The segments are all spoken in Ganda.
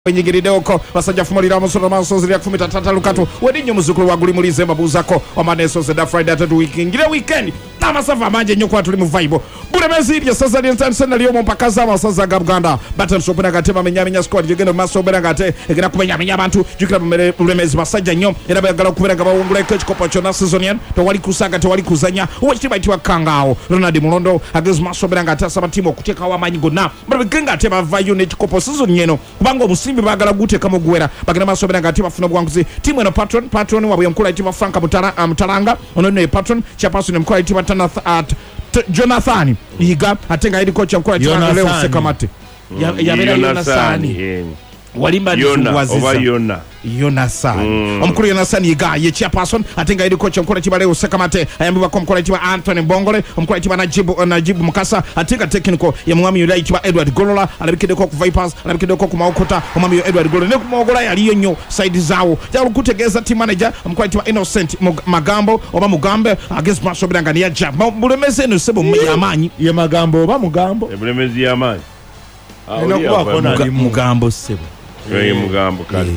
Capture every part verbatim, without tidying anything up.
Nyingirideko basajja fumulira musoro masozi ya kumi na tatu lukatu wedinyo muzukulu wa guli mulize mabuzako omaneso zeda Friday tatu weekend ngire weekend namasava manje nyo kwa tuli mu vibe bulemezi ya sasa liensan sana liyo mpakaza masaza ga Buganda battle shop na gatema menyamenya squad jigendo maso berangate egera kumenya menya abantu jukira bulemezi basajja nyo era bagala kuberanga bawungule kechikopo chona seasonian to wali kusaga to wali kuzanya uwachi baitwa kangao Ronald Mulondo against maso berangate sabatimo kuteka wa manyi gona babikenga tema vayo ne chikopo season yeno kubango musimbi bagala gute kama gwera bagina maso berangate bafuna bwanguzi timu eno patron patron wa buyamkula itima Franka Mutara Mutaranga onone patron chapasu ne mkula itima tana at Jonathan Iga atenga ili kocha mkula itima leo sekamate ya ya bela Jonathan walimba nifungwaziza Yona Yonasan mm. Omukuru Yonasan Iga ye chairperson atenga ili kocha mkula itima leo sekamate ayambiwa kwa mkula itima Anthony Bongole omukula itima Najibu Najibu Mukasa atenga technical ya mwami yula itima Edward Golola alabikideko ku Vipers alabikideko ku Maokota omwami yo Edward Golola ne ku Maogola yaliyo nyo side zawo ya kutegeza team manager omukula itima Innocent Magambo oba Mugambe against Maso Birangani ya Jab bulemeze no sebo yamanyi ye Magambo oba Mugambo bulemeze yamanyi eno kwa kona Mugambo sebo ye Mugambo kali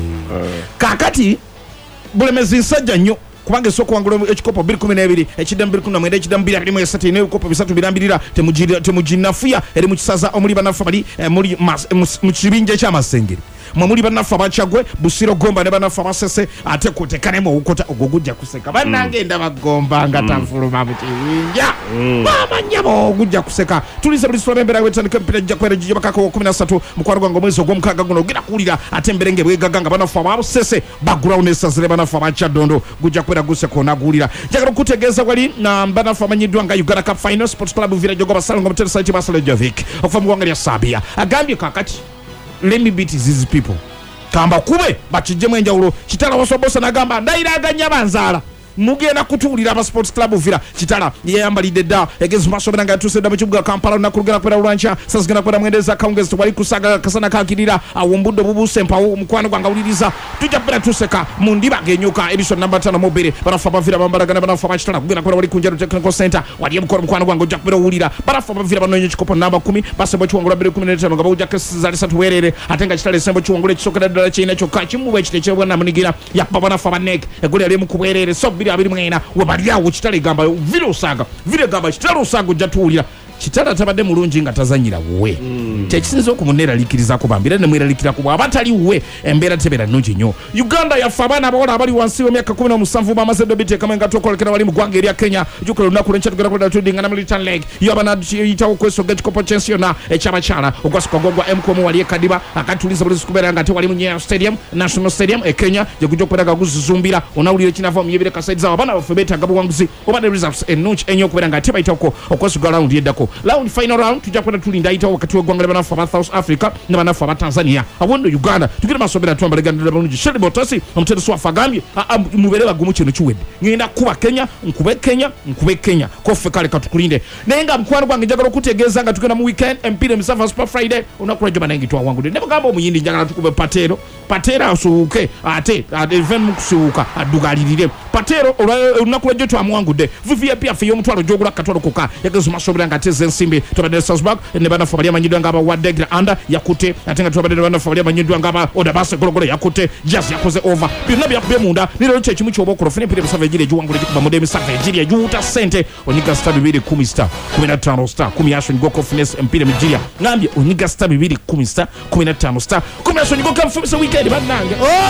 kakati bulemeze sajja nyo kubange soko wangulo ekikopo bbiri kumi na bbiri ekidda bbiri kumi na mwenda ekidda bbiri abiri mu esatu n'ebikopo bisatu birambirira temujira temujinafuya eri mu kisaza omuli banafu bali muri mu kibinja ky'amasengeri mwamuli banafu abachagwe Busiro Gomba ne banafu abasese ate kutekanemo ukota ogugujja kuseka banange enda bagomba nga tanfuluma mu kibinja mama nyabo ogujja kuseka tulise buli swala mbera wetandika mpira jja kwera jija bakako kumi na ssatu mukwaro gwango mwezi ogw'omukaga guno gira kulira ate mberenge bwegaganga banafu abasese background esazire banafu abachadondo gujja kwera guse kona gulira njagala kutegeeza wali na banafu amanyiddwa nga Uganda Cup Final Sports Club Village jogo basalongo mutero site basale Jovic okuva mu gwanga lya Sabia agambye kakati let me beat these people kamba kube bakijjemu enjawulo kitala wasobosa nagamba ndayiraganya banzala mugenda kutulira aba Sports Club Villa kitala yeyambalide da egezi masobera nga tuseda mu kibuga Kampala na kurugana kwera ulancha sazigana kwera mwendeza kaungezi twali kusaga kasana kakirira awombudo bubuse mpawo mukwano gwanga uliriza tujja bera tuseka mundiba genyuka edition number tano mobile barafa bavira bambaragana barafa bakitala kugena kwera wali kunjaro technical center wali mukoro mukwano gwanga ujja kubera ulira barafa bavira banonye kikopo namba kumi basebo chiwangula bere kumi na ttaano ngaba ujja kesizali satu werere atenga kitale sembo chiwangule kisokera dala china chokka chimuwe kitechebwa na munigira yapapa banafa baneke egoli ali mukubwerere so abiri mwena wabaliawo kitale gamba vile osaga vile gamba kitale osaga jatulira kitala tabadde mulungi nga tazanyira we mm. Tekisinzo okumunera likiriza ko bambira ne mwera likira ko abatali we embera tebera nungi nyo Uganda ya fabana abaola abali wansi wa myaka kumi na musanvu bamaze dobite kama nga tokolekera wali mu gwanga eri ya Kenya jukolo lunaku lwencha tugera ko tudinga na militant leg yabana yitawo kweso gachikopo chensiona ekyabachala ogwasuka gogwa M K M wali ekadiba akatuliza buli kubera nga te wali mu Nyayo Stadium National Stadium e Kenya jekujo kweraga kuzuzumbira onawulire kinava mu yebire kasaidiza abana bafebeta gabu wanguzi obade results enunch enyo kubera nga teba itako okwasuka round yedako round final round tujakwenda tulinda ita wakati wegwanga banafu aba South Africa ne banafu aba Tanzania awondo Uganda tugira masobera twambale ganda balungi Sheri Botasi omutendo swa fagambye mubere bagumu kino kiwedde ngenda kuba Kenya nkube Kenya nkube Kenya kofe kale katukulinde nenga mkwano gwange njagala kutegeeza nga tugenda mu weekend empire Msava Super Friday unakula joma nangi twa wangu ne bagamba omuyindi njagala tukube Patero Patera asuuke ate even mukusuuka adugalirire Patero unakula joto amwangude vivia pia fiyo mutwalo jogula katwalo kuka yagezo masobera nga teze nsimbi tobadde Salzburg ne banafu bali amanyidwa ngaba Wadegra anda yakute atenga tobadde banafu bali amanyidwa ngaba Odabase gologolo yakute Jazz yakoze over byonna byakubye munda nilo kye kimu kyobokoro fine pire Msava ejiri ejuwangule jikuba mode Msava ejiri ejuuta sente onyiga star bibiri kumi star kumi na ttaano star kumi yasho ngoko finesse empire Nigeria ngambye onyiga star bibiri kumi star kumi na ttaano star kumi yasho ngoko mfumisa weekend banange oh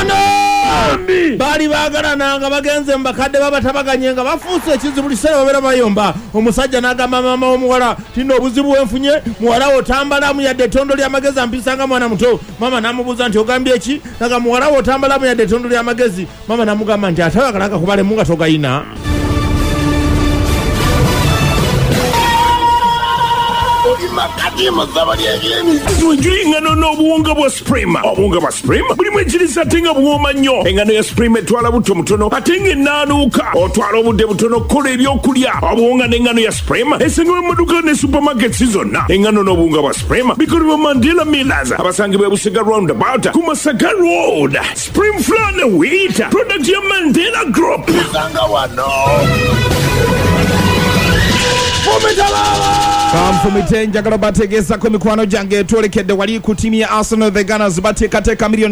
no bali bagala nanga bagenze mbakadde babatabaganye nga bafuuse ekizibu lisere babera bayomba omusajja nagamba mama omuwala tino obuzibu wenfunye muwala otambala mu yadde tondo lya magezi ampisanga mwana muto mama namubuza nti ogambye eki naga muwala otambala mu yadde tondo lya magezi mama namugamba nti atawagala kubale munga togayina Makadima zabali ageni Tuenjuli ingano no buwonga bwa Supreme Obuwonga bwa Supreme buli mwejiriza atenga buwoma nnyo engano ya Supreme etwala buto mutono atenge naanuuka otwala obudde butono kola ebyokulya obuwonga n'engano ya Supreme esangibwa mu maduuka ne supermarkets zonna engano n'obuwonga bwa Supreme bikolebwa Mandela Millers abasangibwa Busega roundabout ku Masaka Road Supreme Flour ne Wheat product ya Mandela Group usanga wano Kamfumite njagala bategeza ko mikwano jange tolekedde wali ku timu ya Arsenal the Gunners bateekateeka million